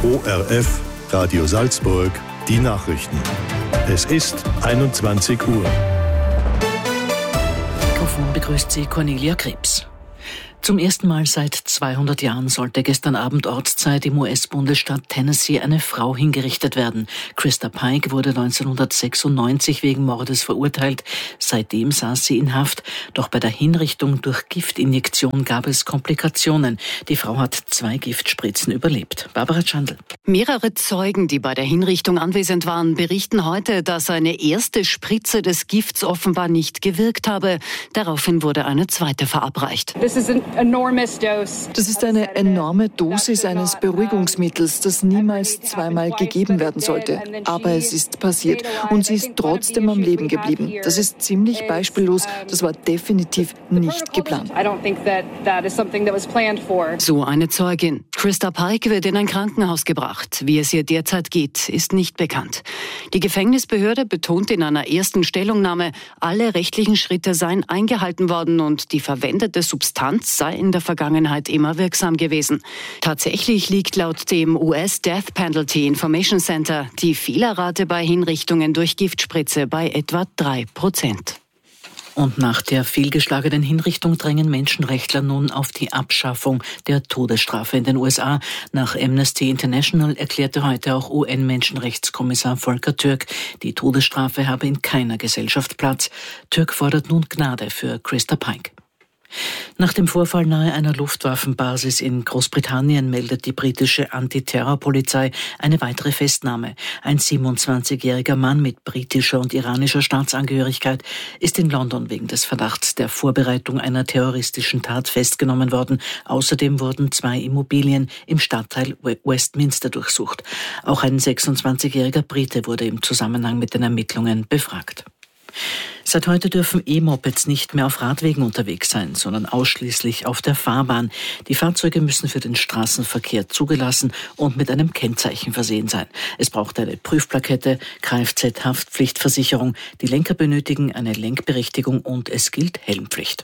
ORF Radio Salzburg, die Nachrichten. Es ist 21 Uhr. Mikrofon begrüßt Sie Cornelia Krebs. Zum ersten Mal seit 200 Jahren sollte gestern Abend Ortszeit im US-Bundesstaat Tennessee eine Frau hingerichtet werden. Christa Pike wurde 1996 wegen Mordes verurteilt. Seitdem saß sie in Haft. Doch bei der Hinrichtung durch Giftinjektion gab es Komplikationen. Die Frau hat 2 Giftspritzen überlebt. Barbara Schandl. Mehrere Zeugen, die bei der Hinrichtung anwesend waren, berichten heute, dass eine erste Spritze des Gifts offenbar nicht gewirkt habe. Daraufhin wurde eine zweite verabreicht. Das ist eine enorme Dosis eines Beruhigungsmittels, das niemals zweimal gegeben werden sollte. Aber es ist passiert und sie ist trotzdem am Leben geblieben. Das ist ziemlich beispiellos. Das war definitiv nicht geplant. So eine Zeugin. Christa Pike wird in ein Krankenhaus gebracht. Wie es ihr derzeit geht, ist nicht bekannt. Die Gefängnisbehörde betont in einer ersten Stellungnahme, alle rechtlichen Schritte seien eingehalten worden und die verwendete Substanz sei in der Vergangenheit immer wirksam gewesen. Tatsächlich liegt laut dem US Death Penalty Information Center die Fehlerrate bei Hinrichtungen durch Giftspritze bei etwa 3%. Und nach der fehlgeschlagenen Hinrichtung drängen Menschenrechtler nun auf die Abschaffung der Todesstrafe in den USA. Nach Amnesty International erklärte heute auch UN-Menschenrechtskommissar Volker Türk, die Todesstrafe habe in keiner Gesellschaft Platz. Türk fordert nun Gnade für Christa Pike. Nach dem Vorfall nahe einer Luftwaffenbasis in Großbritannien meldet die britische Antiterrorpolizei eine weitere Festnahme. Ein 27-jähriger Mann mit britischer und iranischer Staatsangehörigkeit ist in London wegen des Verdachts der Vorbereitung einer terroristischen Tat festgenommen worden. Außerdem wurden 2 Immobilien im Stadtteil Westminster durchsucht. Auch ein 26-jähriger Brite wurde im Zusammenhang mit den Ermittlungen befragt. Seit heute dürfen E-Mopeds nicht mehr auf Radwegen unterwegs sein, sondern ausschließlich auf der Fahrbahn. Die Fahrzeuge müssen für den Straßenverkehr zugelassen und mit einem Kennzeichen versehen sein. Es braucht eine Prüfplakette, Kfz-Haftpflichtversicherung, die Lenker benötigen eine Lenkberechtigung und es gilt Helmpflicht.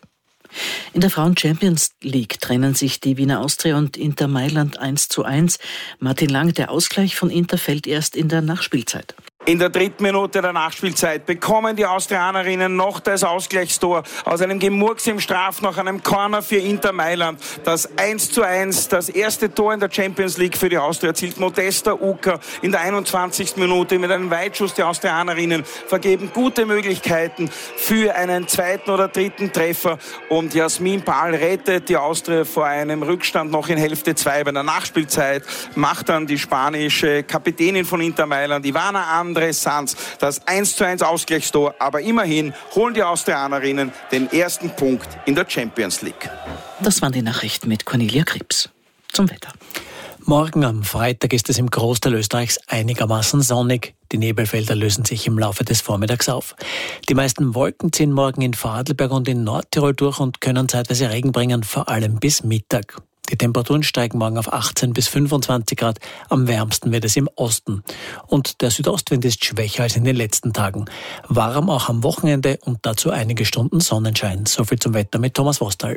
In der Frauen-Champions League trennen sich die Wiener Austria und Inter Mailand 1:1. Martin Lang, der Ausgleich von Inter fällt erst in der Nachspielzeit. In der 3. Minute der Nachspielzeit bekommen die Austrianerinnen noch das Ausgleichstor aus einem Gemurks im Straf nach einem Corner für Inter Mailand. Das 1:1, das erste Tor in der Champions League für die Austria erzielt Modesta Uka in der 21. Minute mit einem Weitschuss. Die Austrianerinnen vergeben gute Möglichkeiten für einen 2. oder 3. Treffer und Jasmin Pahl rettet die Austria vor einem Rückstand noch in Hälfte 2. Bei der Nachspielzeit macht dann die spanische Kapitänin von Inter Mailand, Ivana Andrés Sanz, das 1:1 Ausgleichstor, aber immerhin holen die Austrianerinnen den ersten Punkt in der Champions League. Das waren die Nachrichten mit Cornelia Krebs. Zum Wetter. Morgen am Freitag ist es im Großteil Österreichs einigermaßen sonnig. Die Nebelfelder lösen sich im Laufe des Vormittags auf. Die meisten Wolken ziehen morgen in Vorarlberg und in Nordtirol durch und können zeitweise Regen bringen, vor allem bis Mittag. Die Temperaturen steigen morgen auf 18 bis 25 Grad. Am wärmsten wird es im Osten. Und der Südostwind ist schwächer als in den letzten Tagen. Warm auch am Wochenende und dazu einige Stunden Sonnenschein. So viel zum Wetter mit Thomas Wostal.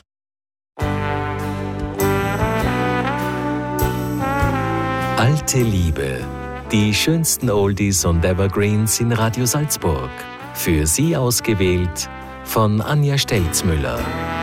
Alte Liebe. Die schönsten Oldies und Evergreens in Radio Salzburg. Für Sie ausgewählt von Anja Stelzmüller.